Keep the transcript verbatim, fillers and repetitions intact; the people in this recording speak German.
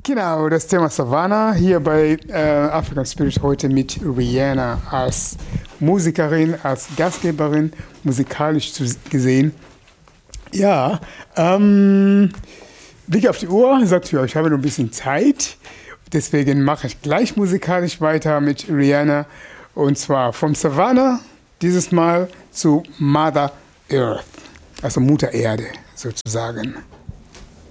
Genau, das Thema Savannah hier bei äh, African Spirit heute mit Rihanna als Musikerin, als Gastgeberin, musikalisch zu, gesehen. Ja, ähm, Blick auf die Uhr, sagt für euch, ich habe noch ein bisschen Zeit. Deswegen mache ich gleich musikalisch weiter mit Rihanna. Und zwar vom Savannah dieses Mal zu Mother Earth, also Mutter Erde sozusagen.